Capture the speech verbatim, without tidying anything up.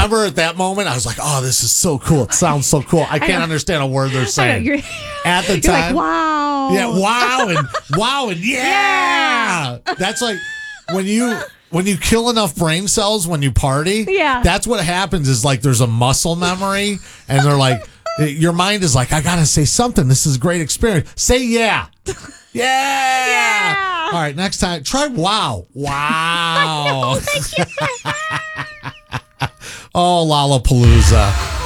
remember at that moment, I was like, oh, this is so cool. It sounds so cool. I can't I understand a word they're saying. You're, at the you're time. Like, wow. Yeah, wow and wow and yeah. yeah. That's like when you when you kill enough brain cells when you party. Yeah. That's what happens is like there's a muscle memory and they're like, your mind is like, I got to say something. This is a great experience. Say yeah. Yeah. Yeah. All right, next time, try wow. Wow. Oh, Lollapalooza.